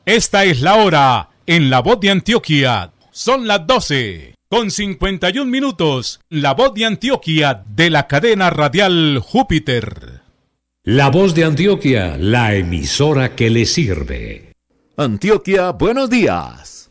Esta es la hora en La Voz de Antioquia. Son las 12:51. La Voz de Antioquia de la cadena radial Júpiter. La Voz de Antioquia, la emisora que le sirve. Antioquia, buenos días.